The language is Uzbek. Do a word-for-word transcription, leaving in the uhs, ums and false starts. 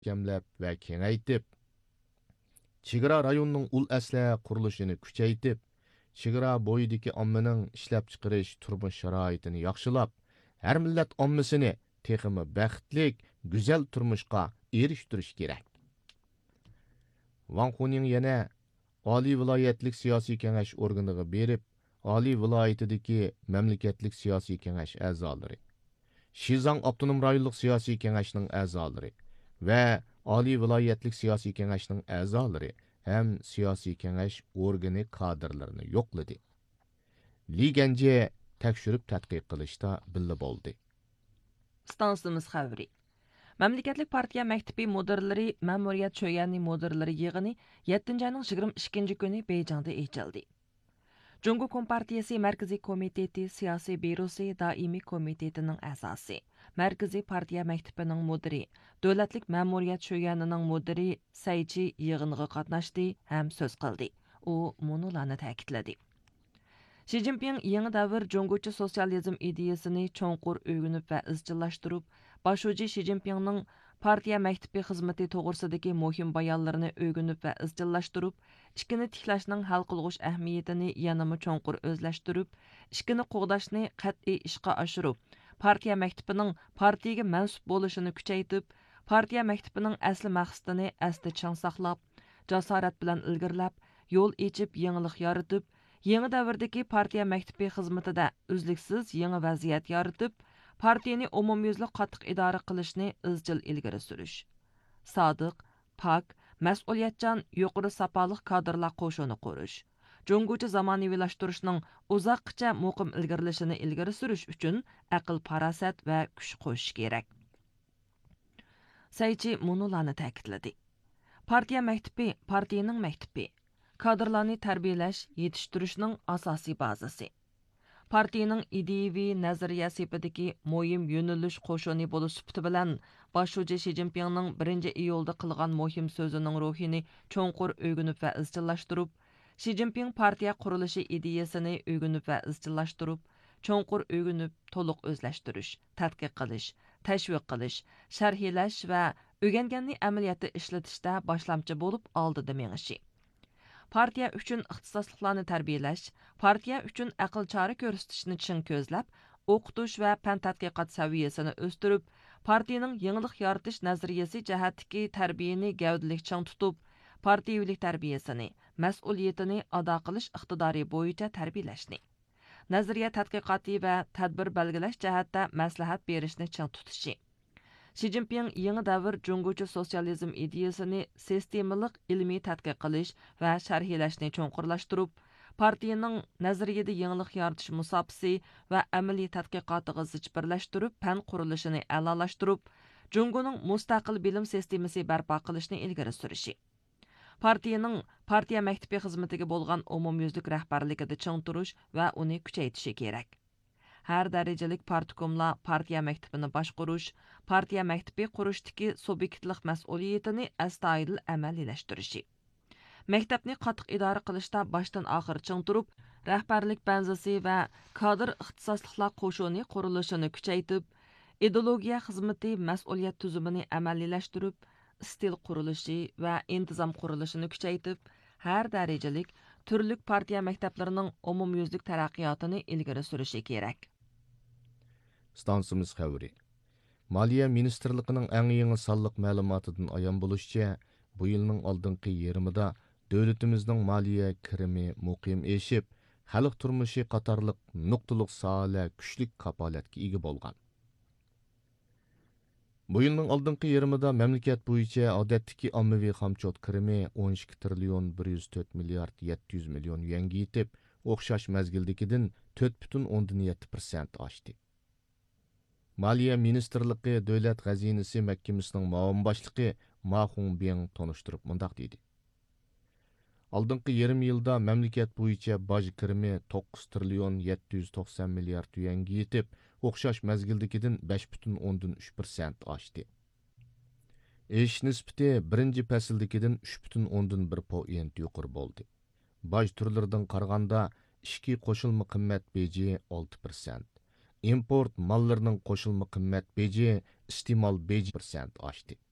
jamlab va kengaytib, chegara rayonning ul asla qurilishini kuchaytib, chegara bo'yidagi ommaning ishlab chiqarish turmush sharoitini yaxshilab, har millat ommasini texmi baxtlik, go'zal turmushga erishtirish kerak. Ван Хуning yana Oliy viloyatlik siyosiy kengash organiga berib, Oliy viloyatidagi mamlakatlik siyosiy kengash a'zolari, Shizang avtonom rayonlik siyosiy kengashning a'zolari va Oliy viloyatlik siyosiy kengashning a'zolari ham siyosiy kengash organi kadrlarini yo'qladi. Liganje tekshirib tadqiq qilishda billa bo'ldi. Stansimiz xavri. Mamlakatlik partiya maktabi mudirlari ma'muriyat cho'yani mudirlari yig'ini yettinchi ayning yigirma ikkinchi kuni Beyjingda ochildi. Jungo Kompartiyasi Markaziy komiteti siyosiy byurosi doimiy komitetining a'zosi, Markaziy partiya maktabining mudiri, davlatlik ma'muriyat cho'yanining mudiri Saychi yig'iniga qatnashdi ham so'z qildi. U munolarni ta'kidladi. Xi Jinping yangi davr Jungocha sotsializm ideyasini cho'nqur o'rganib va izchillashtirib, Başuji Xi Jinpingning partiya maktabi xizmati to'g'risidagi muhim bayonlarini o'rganib va izchillashtirib, ishkini tiklashning hal qilg'ish ahamiyatini yanama cho'nqur o'zlashtirib, ishkini qo'g'dashni qat'iy ishga oshirib, partiya maktabining partiyaga mansub bo'lishini kuchaytirib, partiya maktabining asli maqsadini asli chang saqlab, jasorat bilan ilgirlab, yo'l echib, yangilik yaratib, yangi davrdagi partiya maktabi xizmatida uzluksiz yangi vaziyat yaratib, partiyani umumyuzli qattiq idora qilishni izchil ilgari surish. Sodiq, pak, mas'uliyatchan, yuqori sapoliq kadrlar qo'shini qurish. Jungocha zamonaviylashtirishning uzoqcha muqim ilgarilishini ilgari surish uchun aql, farosat va kuch qo'shish kerak. Saychi munolarni ta'kidladi. Partiya maktabi partiyaning maktabi. Kadrlarni tarbiyalash, yetishtirishning asosiy bazasi. Partiyaning ideyaviy nazariya sepidagi muhim yo'nalish qo'shini bo'lish sifati bilan Başuji Xi Jinpingning birinchi iyulda qilgan muhim so'zining ruhini cho'nqur o'rganib va izchillashtirib, Xi Jinping partiya qurilishi ideyasini o'rganib va izchillashtirib, cho'nqur o'rganib, to'liq o'zlashtirish, tadqiq qilish, tashviq qilish, sharhlash va o'rganganni amaliyotda ishlatishda boshlamchi bo'lib oldida mengishi. Partiya uchun ixtisosliklarni tarbiyalash, partiya uchun aql chora ko'rsatishni chin ko'zlab, o'qitish va fan tadqiqot saviyasini o'stirib, partiyaning yangilik yaratish nazariyasi jihatdagi tarbiyani gavdalik chang tutib, partiyavilik tarbiyasini, mas'uliyatini ado qilish iqtidori bo'yicha tarbiyalashni, nazariya tadqiqoti va tadbir belgilash jihatda maslahat berishni chang tutishi. Xi Jinping yangi davr Jungocha sotsializm ideyasini sistemalik ilmiy tadqiq qilish va sharhlashni cho'nqurlashtirib, partiyaning nazariyada yangilik yaratish musofasi va amaliy tadqiqotiga zich birlashtirib, fan qurilishini a'lolashtirib, Jungoning mustaqil bilim sistemasi barpo qilishni ilgari surishi. Partiyaning partiya maktabi xizmatiga bo'lgan umumyuzlik rahbarligida ching turish va uni kuchaytirishi kerak. Har darajalik partikumlar partiya maktabini boshqarish, partiya maktabi qurishdagi subyektlik mas'uliyatini astoydil amaliylashhtirishi. Maktabni qattiq idora qilishda boshdan oxir ching turib, rahbarlik banzasi va kadr ixtisosliklar qo'shini qurilishini kuchaytirib, ideologiya xizmati mas'uliyat tuzumini amaliylashtirib, stil qurilishi va intizom qurilishini kuchaytirib, har darajalik turli partiya maktablarining umumyuzlik taraqqiyotini ilgari surishi kerak. Stansimiz xavri. Maliya Ministerligining eng yangi sonliq ma'lumotidan ayon bo'lishicha, bu yilning oldingi yarmida davlatimizning maliya kirimi muqim eshib, xalq turmushi qatorliq nuqtaliq sohalar kuchlik kapolatga ega bo'lgan. Bu yilning oldingi yarmida mamlakat bo'yicha odatdagi ommaviy xomchot kirimi o'n ikki trillion bir yuz to'rt milliard yetti yuz million yuanga yetib, o'xshash mazgildagidan to'rt butun o'ndan yetti foiz oshdi. Maliya Ministerligi Davlat xazinasi mahkamasining muavin boshlig'i Ma Hongbing tonishtirib mundaq dedi. Oldingi yarim yilda mamlakat bo'yicha boj kirimi to'qqiz trillion yetti yuz to'qson milliard yuanga yetib, o'xshash mazgildagidan besh butun o'ndan uch foiz oshdi. Esh nisbati birinchi fasldagidan uch butun o'ndan bir foiz yuqori bo'ldi. Boj turlaridan qaraganda ishki qo'shilma qimmat beji olti foiz, import mallarning qo'shilma qimmat beji iste'mol beji foiz oshdi.